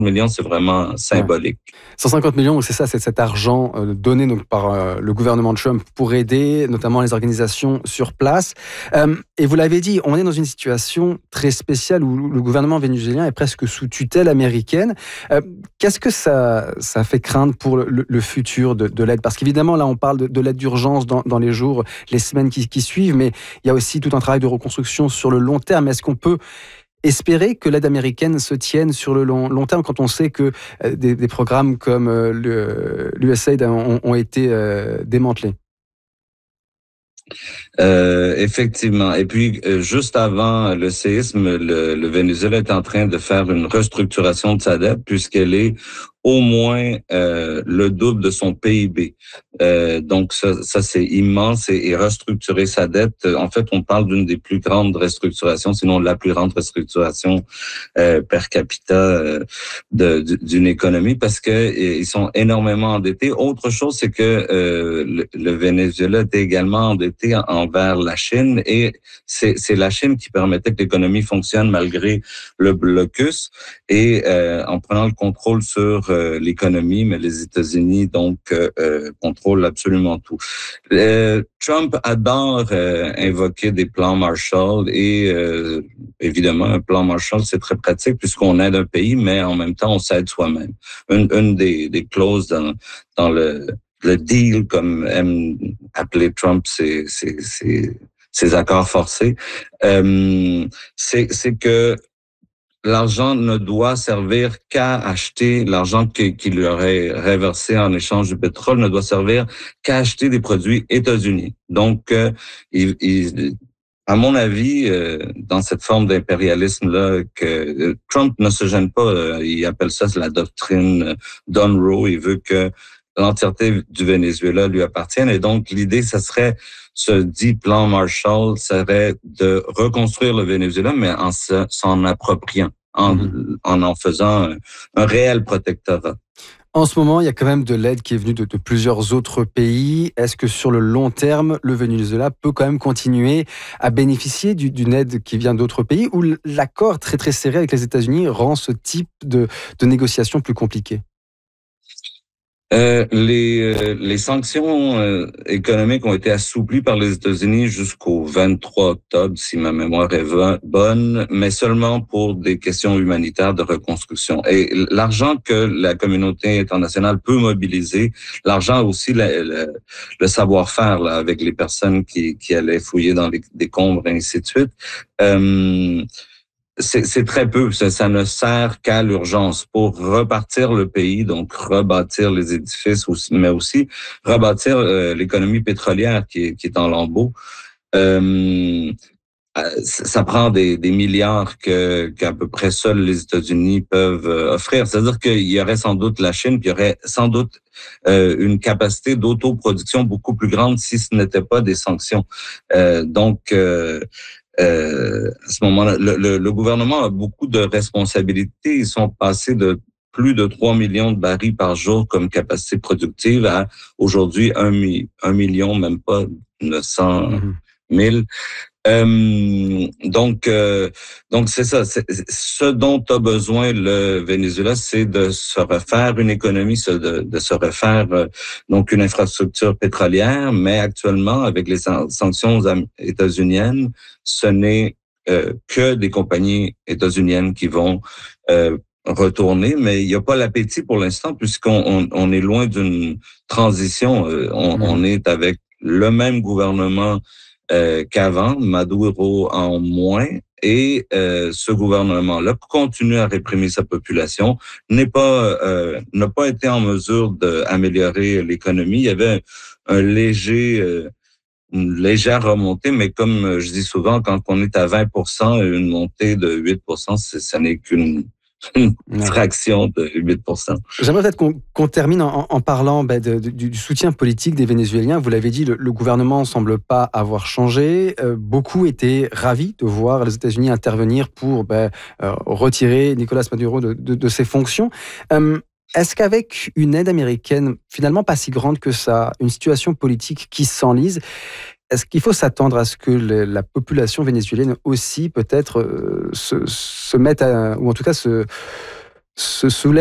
millions, c'est vraiment symbolique. 150 millions, c'est ça, c'est cet argent donné donc, par le gouvernement Trump pour aider notamment les organisations sur place. Et vous l'avez dit, on est dans une situation très spéciale où le gouvernement vénézuélien est presque sous tutelle américaine. Qu'est-ce que ça fait craindre pour le futur de l'aide? Parce qu'évidemment, là, on parle de l'aide d'urgence dans les jours, les semaines qui suivent, mais il y a aussi tout un travail de reconstruction sur le long terme. Est-ce qu'on peut espérer que l'aide américaine se tienne sur le long terme quand on sait que des programmes comme l'USAID ont été démantelés? Effectivement. Et puis, juste avant le séisme, le Venezuela est en train de faire une restructuration de sa dette puisqu'elle est au moins le double de son PIB. Donc, ça c'est immense et restructurer sa dette. En fait, on parle d'une des plus grandes restructurations, sinon la plus grande restructuration per capita d'une économie parce que ils sont énormément endettés. Autre chose, c'est que le Venezuela était également endetté envers la Chine et c'est la Chine qui permettait que l'économie fonctionne malgré le blocus et en prenant le contrôle sur l'économie, mais les États-Unis donc contrôlent absolument tout. Trump adore invoquer des plans Marshall et évidemment un plan Marshall c'est très pratique puisqu'on aide un pays, mais en même temps on s'aide soi-même. Une des clauses dans le deal, comme aime appeler Trump, ces accords forcés, c'est que l'argent ne doit servir qu'à acheter l'argent qu'il lui aurait reversé en échange du pétrole ne doit servir qu'à acheter des produits États-Unis. Donc, à mon avis, dans cette forme d'impérialisme-là, que Trump ne se gêne pas, il appelle ça la doctrine d'Unroe, il veut que l'entièreté du Venezuela lui appartienne. Et donc, l'idée, ça serait, ce dit plan Marshall, serait de reconstruire le Venezuela, mais en s'en appropriant, en faisant un réel protectorat. En ce moment, il y a quand même de l'aide qui est venue de plusieurs autres pays. Est-ce que sur le long terme, le Venezuela peut quand même continuer à bénéficier d'une aide qui vient d'autres pays ou l'accord très très serré avec les États-Unis rend ce type de négociation plus compliqué? Les sanctions économiques ont été assouplies par les États-Unis jusqu'au 23 octobre, si ma mémoire est bonne, mais seulement pour des questions humanitaires de reconstruction. Et l'argent que la communauté internationale peut mobiliser, l'argent aussi, le savoir-faire là, avec les personnes qui allaient fouiller dans les décombres et ainsi de suite, c'est très peu. Ça ne sert qu'à l'urgence pour repartir le pays, donc rebâtir les édifices, mais aussi rebâtir l'économie pétrolière qui est en lambeaux. Ça prend des milliards qu'à peu près seuls les États-Unis peuvent offrir. C'est-à-dire qu'il y aurait sans doute la Chine, puis il y aurait sans doute une capacité d'autoproduction beaucoup plus grande si ce n'était pas des sanctions. Donc, à ce moment-là, le gouvernement a beaucoup de responsabilités. Ils sont passés de plus de 3 millions de barils par jour comme capacité productive à aujourd'hui 1 million, même pas 900 000. Donc c'est ça. Ce dont a besoin le Venezuela, c'est de se refaire une économie, de se refaire donc une infrastructure pétrolière. Mais actuellement, avec les sanctions états-uniennes, ce n'est que des compagnies états-uniennes qui vont retourner, mais il n'y a pas l'appétit pour l'instant puisqu'on est loin d'une transition. On est avec le même gouvernement qu'avant, Maduro en moins, et ce gouvernement-là continue à réprimer sa population, n'a pas été en mesure d'améliorer l'économie. Il y avait une légère remontée, mais comme je dis souvent, quand on est à 20%, une montée de 8%, ça n'est qu'une fraction de 8%. J'aimerais peut-être qu'on termine en parlant du soutien politique des Vénézuéliens. Vous l'avez dit, le gouvernement ne semble pas avoir changé. Beaucoup étaient ravis de voir les États-Unis intervenir pour retirer Nicolás Maduro de ses fonctions. Est-ce qu'avec une aide américaine finalement pas si grande que ça, une situation politique qui s'enlise, est-ce qu'il faut s'attendre à ce que la population vénézuélienne aussi peut-être se mette ou en tout cas se soulève